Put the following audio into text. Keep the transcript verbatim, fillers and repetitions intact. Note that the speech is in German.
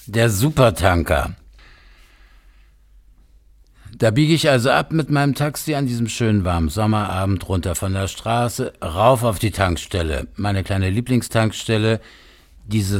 Der Supertanker. Da biege ich also ab mit meinem Taxi an diesem schönen warmen Sommerabend runter von der Straße, rauf auf die Tankstelle. Meine kleine Lieblingstankstelle, dieses